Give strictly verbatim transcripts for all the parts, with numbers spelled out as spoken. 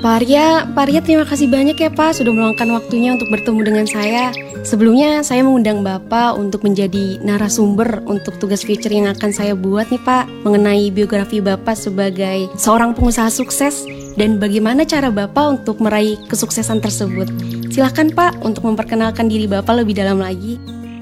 Pak Arya, Pak Arya terima kasih banyak ya Pak sudah meluangkan waktunya untuk bertemu dengan saya. Sebelumnya saya mengundang Bapak untuk menjadi narasumber untuk tugas feature yang akan saya buat nih Pak, mengenai biografi Bapak sebagai seorang pengusaha sukses dan bagaimana cara Bapak untuk meraih kesuksesan tersebut. Silakan Pak untuk memperkenalkan diri Bapak lebih dalam lagi.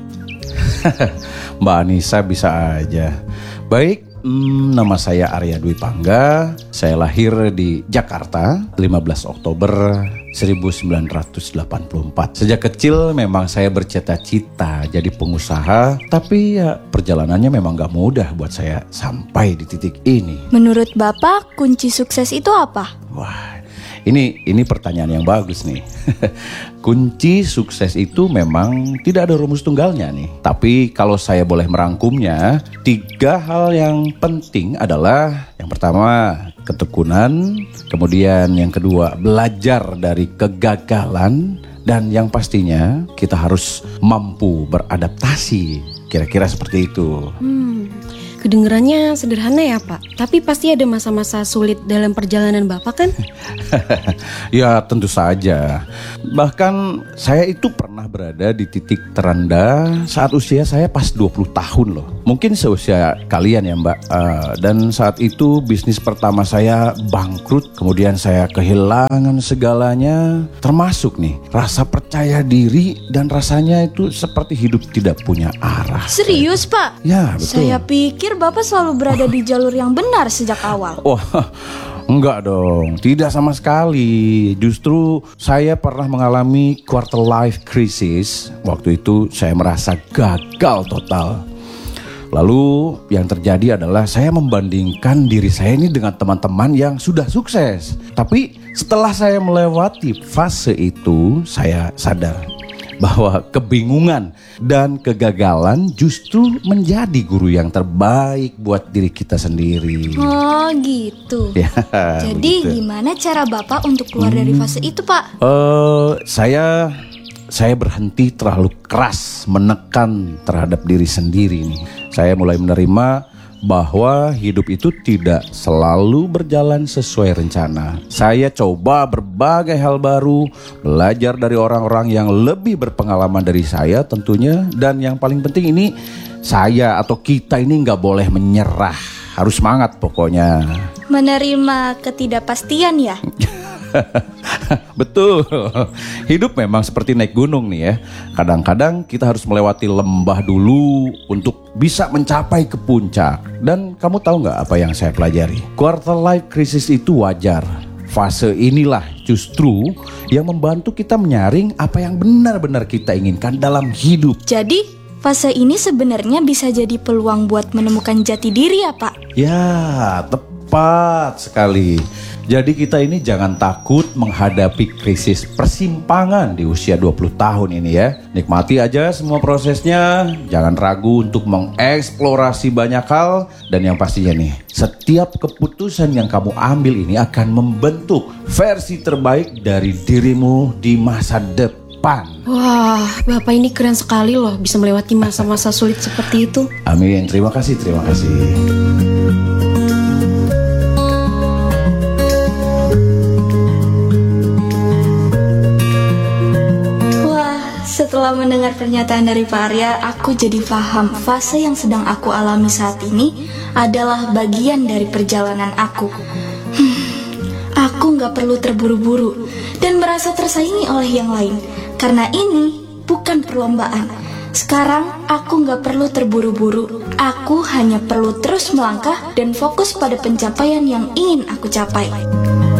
Mbak Anissa bisa aja. Baik, hmm, nama saya Arya Dwi Pangga. Saya lahir di Jakarta lima belas Oktober seribu sembilan ratus delapan puluh empat. Sejak kecil memang saya bercita-cita jadi pengusaha, tapi ya perjalanannya memang gak mudah buat saya sampai di titik ini. Menurut Bapak, kunci sukses itu apa? Wah, ini ini pertanyaan yang bagus nih. Kunci sukses itu memang tidak ada rumus tunggalnya nih. Tapi kalau saya boleh merangkumnya, tiga hal yang penting adalah yang pertama ketekunan, kemudian yang kedua belajar dari kegagalan, dan yang pastinya kita harus mampu beradaptasi. Kira-kira seperti itu. Hmm, kedengarannya sederhana ya Pak, tapi pasti ada masa-masa sulit dalam perjalanan Bapak kan? Ya tentu saja. Bahkan saya itu pernah berada di titik terendah saat usia saya pas dua puluh tahun loh. Mungkin seusia kalian ya Mbak. uh, Dan saat itu bisnis pertama saya bangkrut. Kemudian saya kehilangan segalanya, termasuk nih rasa percaya diri, dan rasanya itu seperti hidup tidak punya arah. Serius Pak? Ya betul. Saya pikir Bapak selalu berada di jalur yang benar sejak awal. Wah, enggak dong, tidak sama sekali. Justru saya pernah mengalami quarter life crisis. Waktu itu saya merasa gagal total. Lalu yang terjadi adalah saya membandingkan diri saya ini dengan teman-teman yang sudah sukses. Tapi setelah saya melewati fase itu, saya sadar bahwa kebingungan dan kegagalan justru menjadi guru yang terbaik buat diri kita sendiri. Oh gitu. Ya, Jadi begitu. gimana cara Bapak untuk keluar Hmm. dari fase itu Pak? Uh, saya saya berhenti terlalu keras menekan terhadap diri sendiri nih. Saya mulai menerima bahwa hidup itu tidak selalu berjalan sesuai rencana. Saya coba berbagai hal baru, belajar dari orang-orang yang lebih berpengalaman dari saya tentunya. Dan yang paling penting ini, saya atau kita ini gak boleh menyerah. Harus semangat pokoknya. Menerima ketidakpastian ya? Betul. Hidup memang seperti naik gunung nih ya. Kadang-kadang kita harus melewati lembah dulu untuk bisa mencapai ke puncak. Dan kamu tahu gak apa yang saya pelajari? Quarter life crisis itu wajar. Fase inilah justru yang membantu kita menyaring apa yang benar-benar kita inginkan dalam hidup. Jadi fase ini sebenarnya bisa jadi peluang buat menemukan jati diri ya Pak? Ya, tepat sekali. Jadi kita ini jangan takut menghadapi krisis persimpangan di usia dua puluh tahun ini ya. Nikmati aja semua prosesnya, jangan ragu untuk mengeksplorasi banyak hal. Dan yang pastinya nih, setiap keputusan yang kamu ambil ini akan membentuk versi terbaik dari dirimu di masa depan. Wah, Bapak ini keren sekali loh, bisa melewati masa-masa sulit seperti itu. Amin, terima kasih, terima kasih. Setelah mendengar pernyataan dari Pak Arya, aku jadi paham fase yang sedang aku alami saat ini adalah bagian dari perjalanan aku. Hmm, aku gak perlu terburu-buru dan merasa tersaingi oleh yang lain, karena ini bukan perlombaan. Sekarang aku gak perlu terburu-buru, aku hanya perlu terus melangkah dan fokus pada pencapaian yang ingin aku capai.